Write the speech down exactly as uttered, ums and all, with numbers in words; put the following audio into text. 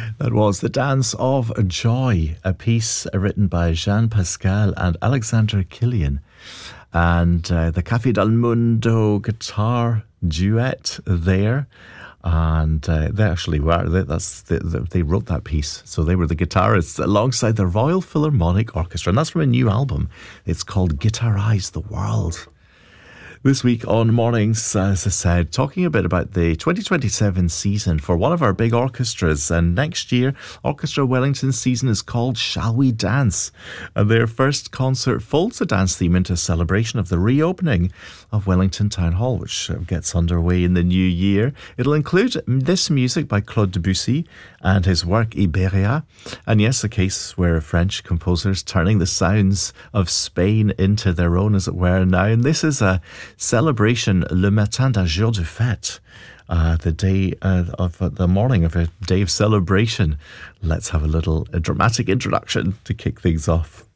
That was The Dance of Joy, a piece written by Jean Pascal and Alexander Killian. And uh, the Café del Mundo guitar duet there. And uh, they actually were, they, that's the, the, they wrote that piece. So they were the guitarists alongside the Royal Philharmonic Orchestra. And that's from a new album. It's called Guitarize the World. This week on Mornings, as I said, talking a bit about the twenty twenty-seven season for one of our big orchestras. And next year, Orchestra Wellington's season is called Shall We Dance? And their first concert folds the dance theme into a celebration of the reopening of Wellington Town Hall, which gets underway in the new year. It'll include this music by Claude Debussy and his work Iberia. And yes, a case where French composers turning the sounds of Spain into their own, as it were, now. And this is a celebration, Le Matin d'un jour de fête, uh, the day uh, of uh, the morning of a day of celebration. Let's have a little a dramatic introduction to kick things off.